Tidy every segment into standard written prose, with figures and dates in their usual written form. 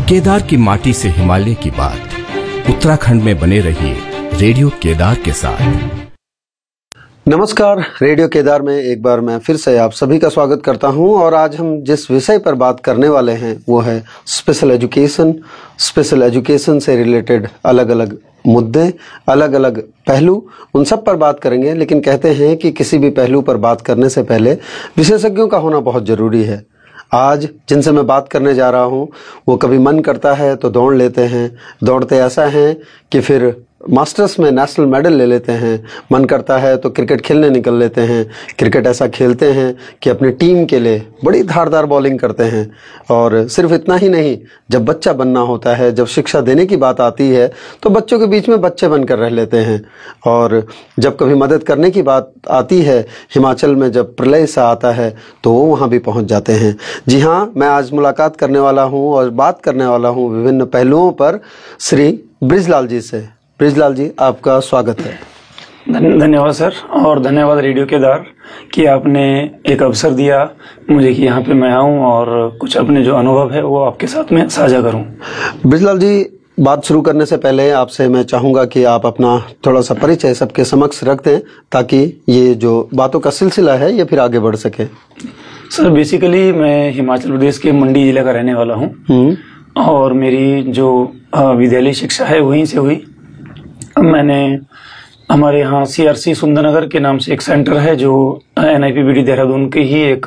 केदार की माटी से हिमालय की बात, उत्तराखंड में बने रहिए रेडियो केदार के साथ। नमस्कार, रेडियो केदार में एक बार मैं फिर से आप सभी का स्वागत करता हूं और आज हम जिस विषय पर बात करने वाले हैं वो है स्पेशल एजुकेशन। स्पेशल एजुकेशन से रिलेटेड अलग अलग मुद्दे, अलग अलग पहलू, उन सब पर बात करेंगे। लेकिन कहते हैं कि किसी भी पहलू पर बात करने से पहले विशेषज्ञों का होना बहुत ज़रूरी है। आज जिनसे मैं बात करने जा रहा हूं वो कभी मन करता है तो दौड़ लेते हैं, दौड़ते ऐसा हैं कि फिर मास्टर्स में नेशनल मेडल ले लेते हैं। मन करता है तो क्रिकेट खेलने निकल लेते हैं, क्रिकेट ऐसा खेलते हैं कि अपनी टीम के लिए बड़ी धारदार बॉलिंग करते हैं। और सिर्फ इतना ही नहीं, जब बच्चा बनना होता है, जब शिक्षा देने की बात आती है तो बच्चों के बीच में बच्चे बनकर रह लेते हैं। और जब कभी मदद करने की बात आती है, हिमाचल में जब प्रलय सा आता है तो वो वहाँ भी पहुँच जाते हैं। जी हाँ, मैं आज मुलाकात करने वाला हूँ और बात करने वाला हूँ विभिन्न पहलुओं पर श्री बृजलाल जी से। बृजलाल जी, आपका स्वागत है। धन्यवाद सर, और धन्यवाद रेडियो केदार कि आपने एक अवसर दिया मुझे कि यहाँ पे मैं आऊँ और कुछ अपने जो अनुभव है वो आपके साथ में साझा करूँ। बृजलाल जी, बात शुरू करने से पहले आपसे मैं चाहूँगा कि आप अपना थोड़ा सा परिचय सबके समक्ष रख दें ताकि ये जो बातों का सिलसिला है ये फिर आगे बढ़ सके। सर, बेसिकली मैं हिमाचल प्रदेश के मंडी जिले का रहने वाला हूँ और मेरी जो विद्यालय शिक्षा है वहीं से हुई। मैंने हमारे यहाँ CRC सुंदरनगर के नाम से एक सेंटर है जो NIPBD देहरादून के ही एक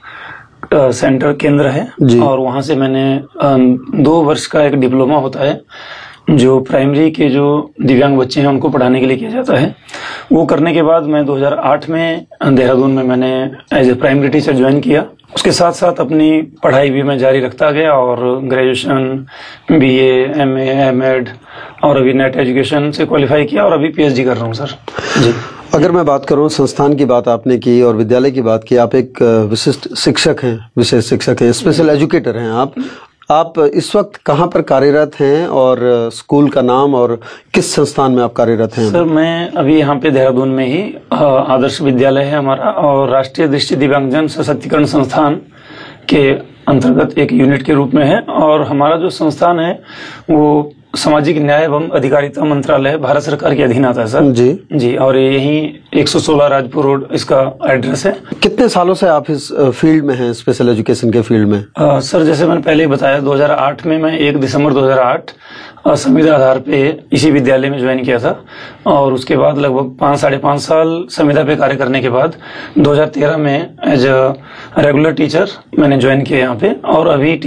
सेंटर केंद्र है, और वहाँ से मैंने 2 वर्ष का एक डिप्लोमा होता है जो प्राइमरी के जो दिव्यांग बच्चे हैं उनको पढ़ाने के लिए किया जाता है। वो करने के बाद मैं 2008 में देहरादून में मैंने as a primary teacher join किया। उसके साथ साथ अपनी पढ़ाई भी मैं जारी रखता गया और ग्रेजुएशन, BA, MA, M.Ed और अभी नेट एजुकेशन से क्वालिफाई किया और अभी PhD कर रहा हूँ सर। जी, अगर मैं बात करूं, संस्थान की बात आपने की और विद्यालय की बात की, आप एक विशिष्ट शिक्षक हैं, विशेष शिक्षक हैं, स्पेशल एजुकेटर हैं आप इस वक्त कहाँ पर कार्यरत हैं और स्कूल का नाम और किस संस्थान में आप कार्यरत हैं? सर, मैं अभी यहाँ पे देहरादून में ही आदर्श विद्यालय है हमारा और राष्ट्रीय दृष्टि दिव्यांगजन सशक्तिकरण संस्थान के अंतर्गत एक यूनिट के रूप में है। और हमारा जो संस्थान है वो सामाजिक न्याय एवं अधिकारिता मंत्रालय भारत सरकार के अधीन आता है सर। जी, और यही 116 राजपुर रोड इसका एड्रेस है। कितने सालों से आप इस फील्ड में हैं, स्पेशल एजुकेशन के फील्ड में? सर, जैसे मैंने पहले ही बताया, 2008 में मैं 1 दिसंबर 2008 संविदा आधार पे इसी विद्यालय में ज्वाइन किया था और उसके बाद लगभग 5-5.5 साल संविदा पे कार्य करने के बाद 2013 में एज अ रेगुलर टीचर मैंने ज्वाइन किया यहाँ पे और अभी